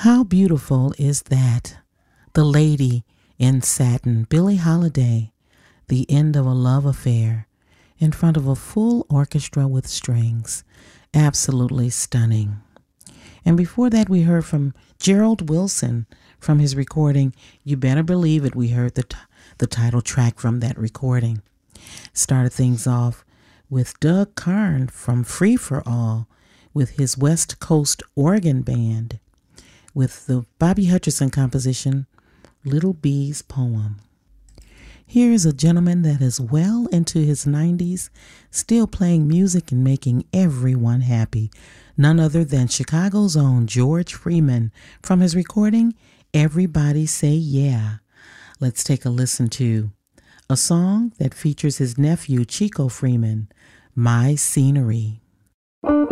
How beautiful is that? The Lady in Satin, Billie Holiday, the end of a love affair, in front of a full orchestra with strings. Absolutely stunning. And before that, we heard from Gerald Wilson from his recording, You Better Believe It. We heard the title track from that recording. Started things off with Doug Karn from Free for All with his West Coast Organ Band with the Bobby Hutcherson composition, Little Bee's Poem. Here is a gentleman that is well into his 90s, still playing music and making everyone happy. None other than Chicago's own George Freeman from his recording, Everybody Say Yeah. Let's take a listen to a song that features his nephew, Chico Freeman, My Scenery.